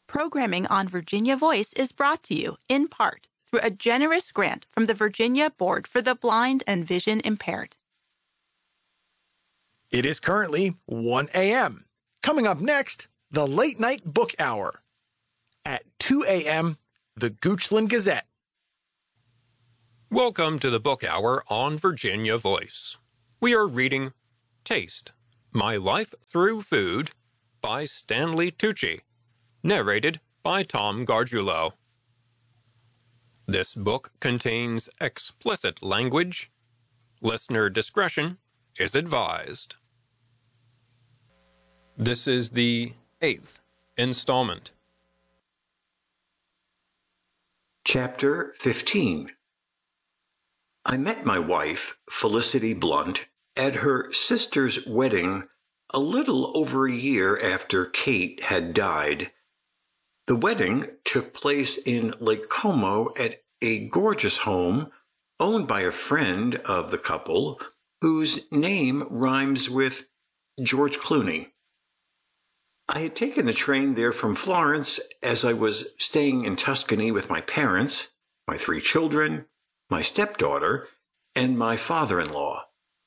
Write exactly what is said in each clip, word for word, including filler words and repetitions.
Programming on Virginia Voice is brought to you, in part, through a generous grant from the Virginia Board for the Blind and Vision Impaired. It is currently one a.m. Coming up next, the Late Night Book Hour. At two a.m., the Goochland Gazette. Welcome to the Book Hour on Virginia Voice. We are reading Taste, My Life Through Food by Stanley Tucci, narrated by Tom Gargiulo. This book contains explicit language. Listener discretion is advised. This is the eighth installment. Chapter fifteen. I met my wife, Felicity Blunt, at her sister's wedding a little over a year after Kate had died. The wedding took place in Lake Como at a gorgeous home owned by a friend of the couple whose name rhymes with George Clooney. I had taken the train there from Florence as I was staying in Tuscany with my parents, my three children, my stepdaughter, and my father-in-law.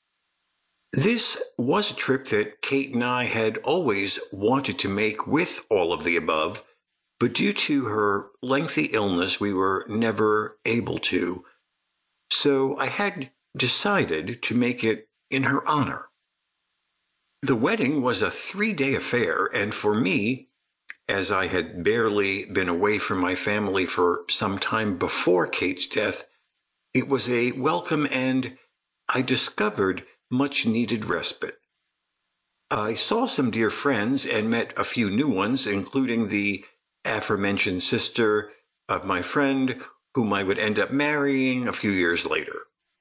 This was a trip that Kate and I had always wanted to make with all of the above, but due to her lengthy illness, we were never able to. So I had decided to make it in her honor. The wedding was a three-day affair, and for me, as I had barely been away from my family for some time before Kate's death, it was a welcome and, I discovered, much-needed respite. I saw some dear friends and met a few new ones, including the aforementioned sister of my friend, whom I would end up marrying a few years later.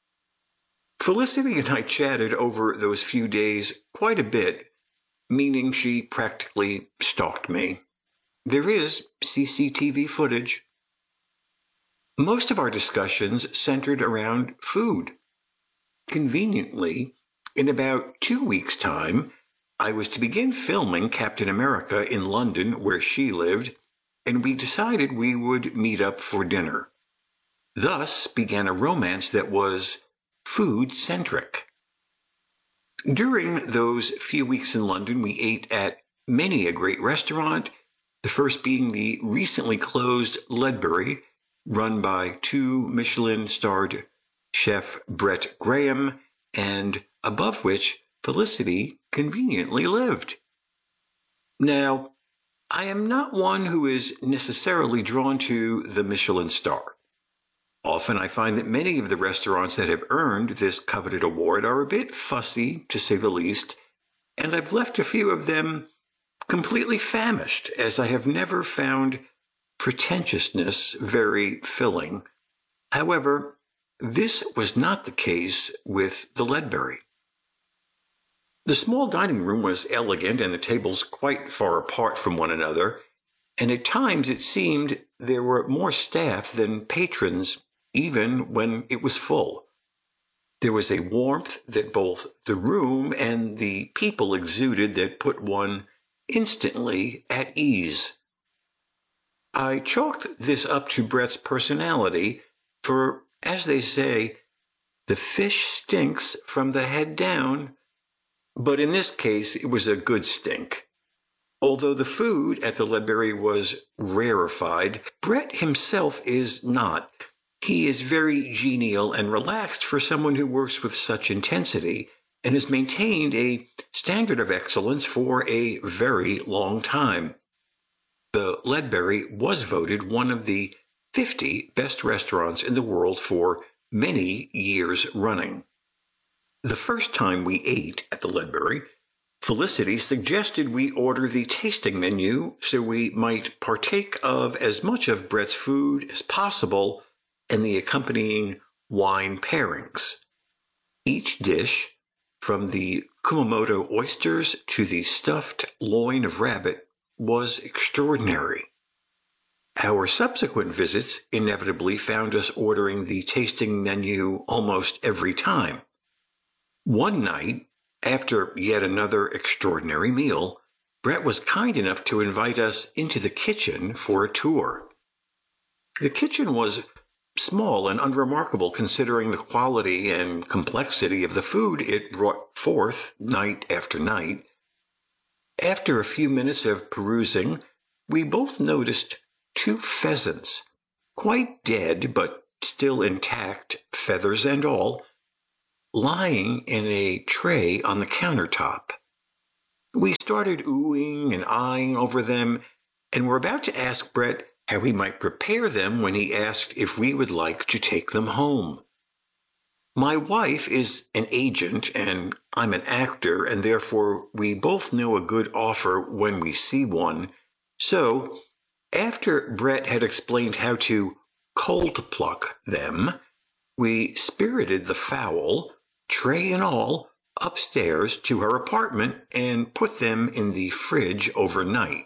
Felicity and I chatted over those few days quite a bit, meaning she practically stalked me. There is C C T V footage. Most of our discussions centered around food. Conveniently, in about two weeks' time, I was to begin filming Captain America in London, where she lived, and we decided we would meet up for dinner. Thus began a romance that was food-centric. During those few weeks in London, we ate at many a great restaurant, the first being the recently closed Ledbury, run by two Michelin-starred chef Brett Graham, and above which Felicity conveniently lived. Now, I am not one who is necessarily drawn to the Michelin star. Often I find that many of the restaurants that have earned this coveted award are a bit fussy, to say the least, and I've left a few of them completely famished, as I have never found pretentiousness very filling. However, this was not the case with the Ledbury. The small dining room was elegant and the tables quite far apart from one another, and at times it seemed there were more staff than patrons, even when it was full. There was a warmth that both the room and the people exuded that put one instantly at ease. I chalked this up to Brett's personality, for, as they say, the fish stinks from the head down, but in this case it was a good stink. Although the food at the Ledbury was rarefied, Brett himself is not. He is very genial and relaxed for someone who works with such intensity and has maintained a standard of excellence for a very long time. The Ledbury was voted one of the fifty best restaurants in the world for many years running. The first time we ate at the Ledbury, Felicity suggested we order the tasting menu so we might partake of as much of Brett's food as possible and the accompanying wine pairings. Each dish, from the Kumamoto oysters to the stuffed loin of rabbit, was extraordinary. Our subsequent visits inevitably found us ordering the tasting menu almost every time. One night, after yet another extraordinary meal, Brett was kind enough to invite us into the kitchen for a tour. The kitchen was small and unremarkable considering the quality and complexity of the food it brought forth night after night. After a few minutes of perusing, we both noticed two pheasants, quite dead but still intact, feathers and all, lying in a tray on the countertop. We started oohing and eyeing over them, and were about to ask Brett how he might prepare them when he asked if we would like to take them home. My wife is an agent and I'm an actor, and therefore we both know a good offer when we see one. So, after Brett had explained how to cold pluck them, we spirited the fowl, tray and all, upstairs to her apartment and put them in the fridge overnight.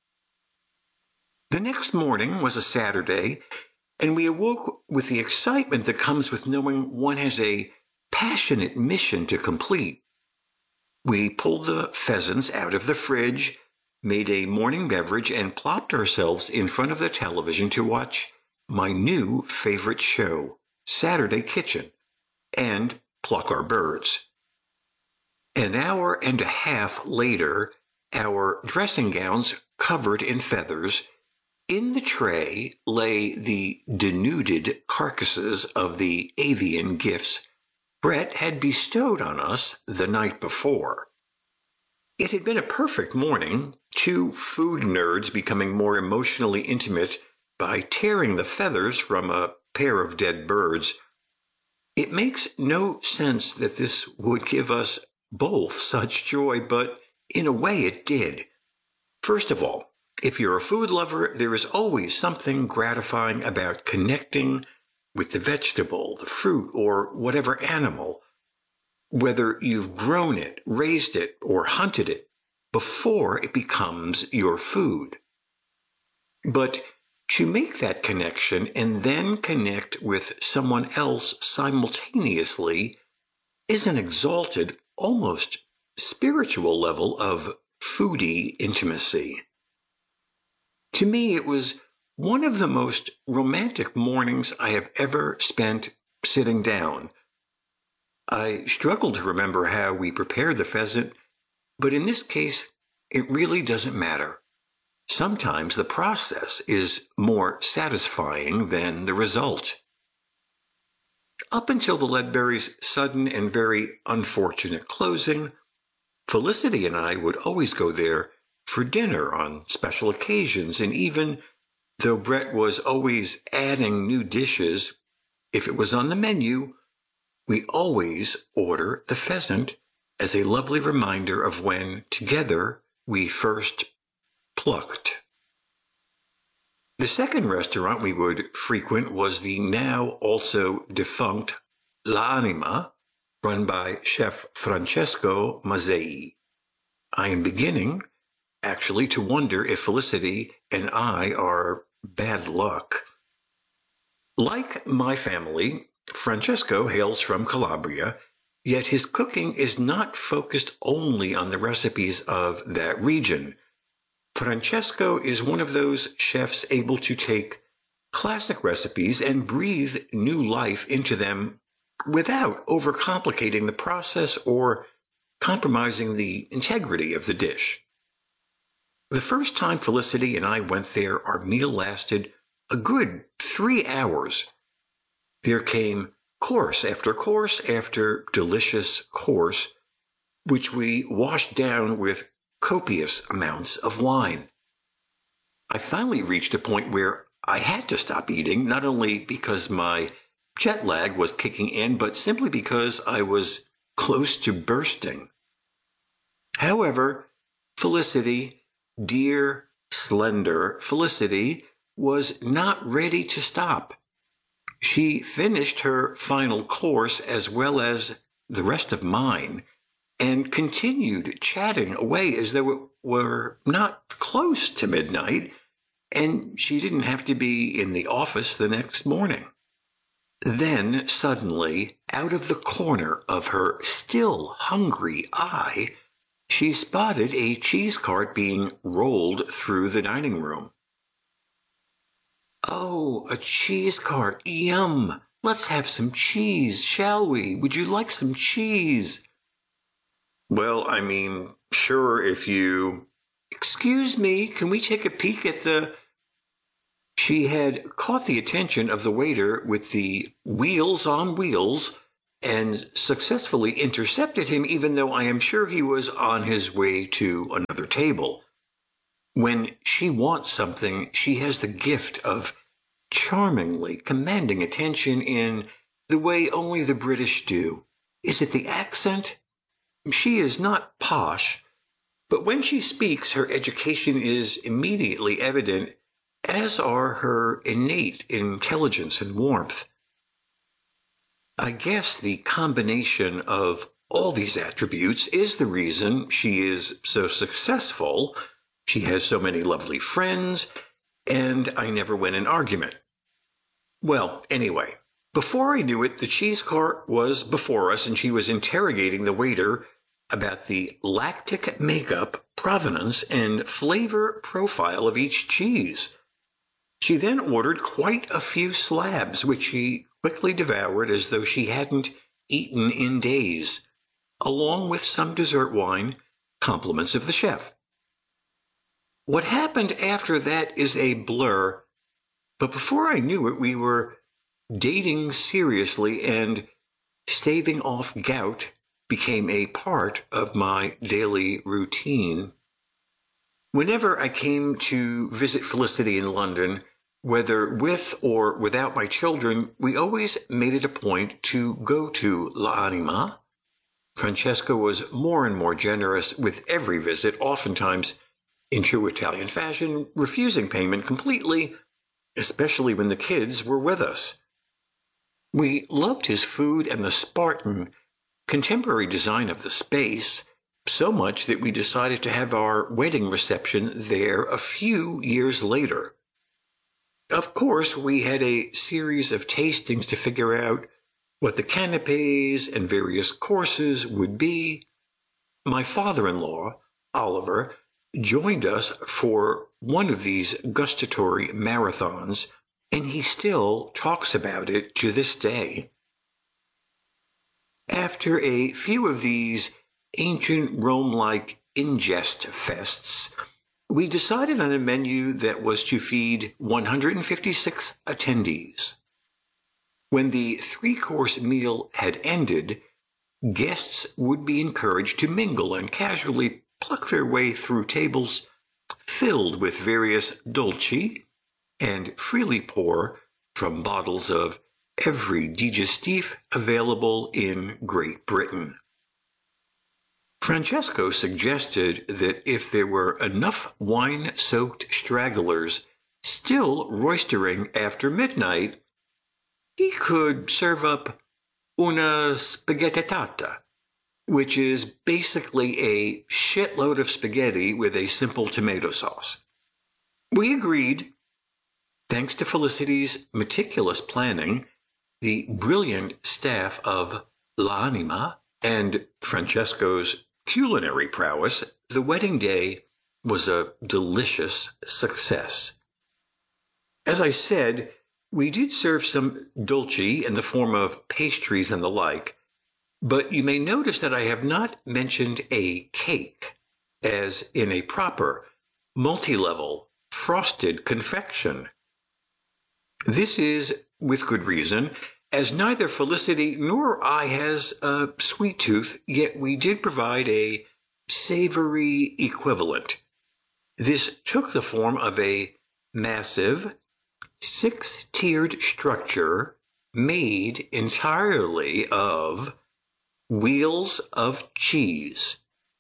The next morning was a Saturday, and we awoke with the excitement that comes with knowing one has a passionate mission to complete. We pulled the pheasants out of the fridge, made a morning beverage, and plopped ourselves in front of the television to watch my new favorite show, Saturday Kitchen, and pluck our birds. An hour and a half later, our dressing gowns covered in feathers, in the tray lay the denuded carcasses of the avian gifts Brett had bestowed on us the night before. It had been a perfect morning, two food nerds becoming more emotionally intimate by tearing the feathers from a pair of dead birds. It makes no sense that this would give us both such joy, but in a way it did. First of all, if you're a food lover, there is always something gratifying about connecting with the vegetable, the fruit, or whatever animal, whether you've grown it, raised it, or hunted it, before it becomes your food. But to make that connection and then connect with someone else simultaneously is an exalted, almost spiritual level of foodie intimacy. To me, it was one of the most romantic mornings I have ever spent sitting down. I struggle to remember how we prepared the pheasant, but in this case, it really doesn't matter. Sometimes the process is more satisfying than the result. Up until the Ledberries' sudden and very unfortunate closing, Felicity and I would always go there for dinner on special occasions, and even though Brett was always adding new dishes, if it was on the menu, we always order the pheasant as a lovely reminder of when, together, we first plucked. The second restaurant we would frequent was the now also defunct La Anima, run by Chef Francesco Mazzei. I am beginning, actually, to wonder if Felicity and I are bad luck. Like my family, Francesco hails from Calabria, yet his cooking is not focused only on the recipes of that region. Francesco is one of those chefs able to take classic recipes and breathe new life into them without overcomplicating the process or compromising the integrity of the dish. The first time Felicity and I went there, our meal lasted a good three hours. There came course after course after delicious course, which we washed down with copious amounts of wine. I finally reached a point where I had to stop eating, not only because my jet lag was kicking in, but simply because I was close to bursting. However, Felicity, dear, slender Felicity, was not ready to stop. She finished her final course as well as the rest of mine, and continued chatting away as though it were not close to midnight, and she didn't have to be in the office the next morning. Then, suddenly, out of the corner of her still hungry eye, she spotted a cheese cart being rolled through the dining room. "Oh, a cheese cart. Yum! Let's have some cheese, shall we? Would you like some cheese?" "Well, I mean, sure, if you—" "Excuse me, can we take a peek at the—" She had caught the attention of the waiter with the wheels on wheels and successfully intercepted him, even though I am sure he was on his way to another table. When she wants something, she has the gift of charmingly commanding attention in the way only the British do. Is it the accent? She is not posh, but when she speaks, her education is immediately evident, as are her innate intelligence and warmth. I guess the combination of all these attributes is the reason she is so successful. She has so many lovely friends, and I never win an argument. Well, anyway, before I knew it, the cheese cart was before us, and she was interrogating the waiter about the lactic makeup, provenance, and flavor profile of each cheese. She then ordered quite a few slabs, which she quickly devoured as though she hadn't eaten in days, along with some dessert wine, compliments of the chef. What happened after that is a blur, but before I knew it, we were dating seriously, and staving off gout became a part of my daily routine. Whenever I came to visit Felicity in London, whether with or without my children, we always made it a point to go to L'Anima. Francesco was more and more generous with every visit, oftentimes in true Italian fashion, refusing payment completely, especially when the kids were with us. We loved his food and the Spartan, contemporary design of the space, so much that we decided to have our wedding reception there a few years later. Of course, we had a series of tastings to figure out what the canapes and various courses would be. My father-in-law, Oliver, joined us for one of these gustatory marathons, and he still talks about it to this day. After a few of these ancient Rome-like ingest fests, we decided on a menu that was to feed one hundred fifty-six attendees. When the three-course meal had ended, guests would be encouraged to mingle and casually pluck their way through tables filled with various dolci and freely pour from bottles of every digestif available in Great Britain. Francesco suggested that if there were enough wine-soaked stragglers still roistering after midnight, he could serve up una spaghettata, which is basically a shitload of spaghetti with a simple tomato sauce. We agreed. Thanks to Felicity's meticulous planning, the brilliant staff of L'Anima, and Francesco's culinary prowess, the wedding day was a delicious success. As I said, we did serve some dolci in the form of pastries and the like, but you may notice that I have not mentioned a cake, as in a proper, multi-level, frosted confection. This is, with good reason, as neither Felicity nor I has a sweet tooth, yet we did provide a savory equivalent. This took the form of a massive, six-tiered structure made entirely of wheels of cheese.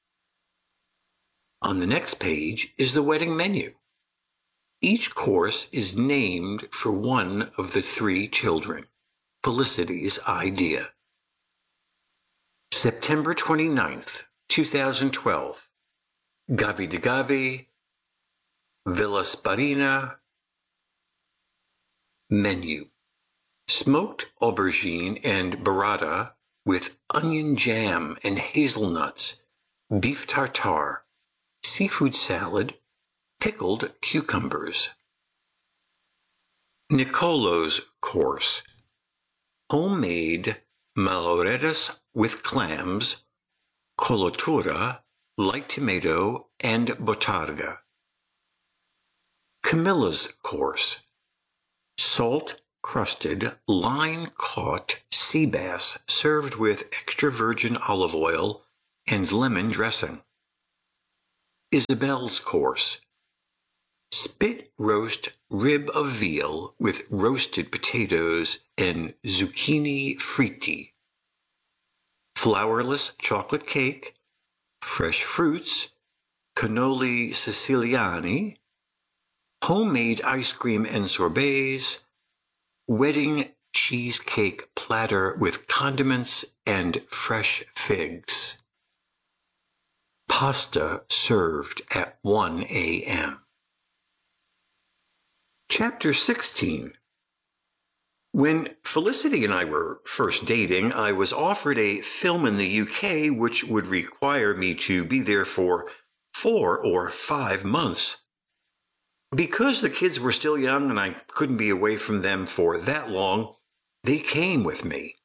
On the next page is the wedding menu. Each course is named for one of the three children. Felicity's idea. September twenty-ninth, two thousand twelve. Gavi di Gavi, Villa Sparina. Menu. Smoked aubergine and burrata with onion jam and hazelnuts, beef tartare, seafood salad, pickled cucumbers. Nicolo's course: homemade malloretas with clams, colotura, light tomato, and botarga. Camilla's course: salt-crusted, line-caught sea bass served with extra virgin olive oil and lemon dressing. Isabel's course: spit roast rib of veal with roasted potatoes and zucchini fritti. Flourless chocolate cake, fresh fruits, cannoli siciliani, homemade ice cream and sorbets, wedding cheesecake platter with condiments and fresh figs. Pasta served at one a m Chapter sixteen. When Felicity and I were first dating, I was offered a film in the U K which would require me to be there for four or five months. Because the kids were still young and I couldn't be away from them for that long, they came with me.